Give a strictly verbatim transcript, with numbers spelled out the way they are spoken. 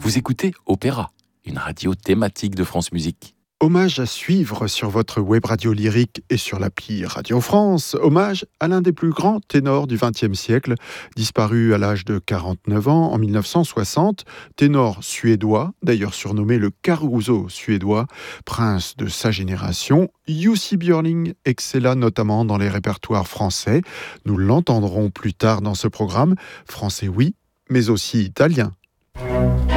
Vous écoutez Opéra, une radio thématique de France Musique. Hommage à suivre sur votre web radio lyrique et sur l'appli Radio France. Hommage à l'un des plus grands ténors du vingtième siècle, disparu à l'âge de quarante-neuf ans en mille neuf cent soixante. Ténor suédois, d'ailleurs surnommé le Caruso suédois, prince de sa génération. Jussi Björling excella notamment dans les répertoires français. Nous l'entendrons plus tard dans ce programme. Français oui, mais aussi italien.